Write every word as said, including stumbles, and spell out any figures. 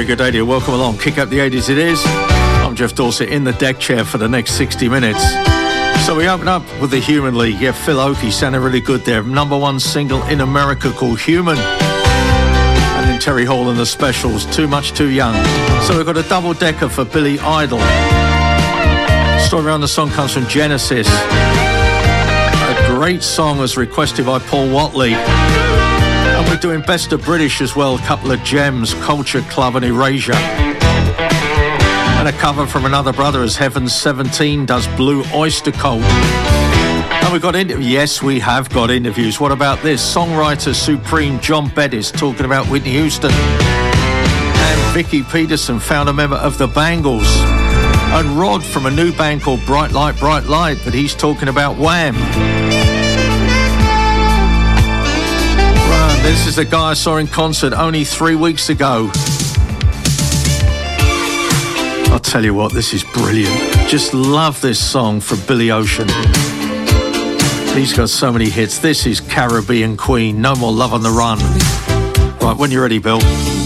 very good day to you. Welcome along. Kick Up the eighties it is. I'm Jeff Dorset in the deck chair for the next sixty minutes. So we open up with the Human League. Yeah, Phil Oakey sounded really good there. Number one single in America called Human. And then Terry Hall and the Specials, Too Much Too Young. So we've got a double decker for Billy Idol. Story around the song comes from Genesis. A great song as requested by Paul Watley. And we're doing Best of British as well. A couple of gems, Culture Club and Erasure. And a cover from another brother as Heaven seventeen does Blue Oyster Cult. And we've got interviews. Yes, we have got interviews. What about this? Songwriter Supreme John Bettis talking about Whitney Houston. And Vicky Peterson, founder member of the Bangles. And Rod from a new band called Bright Light, Bright Light, but he's talking about Wham. Right, this is a guy I saw in concert only three weeks ago. I'll tell you what, this is brilliant. Just love this song from Billy Ocean. He's got so many hits. This is Caribbean Queen, No More Love on the Run. Right, when you're ready, Bill.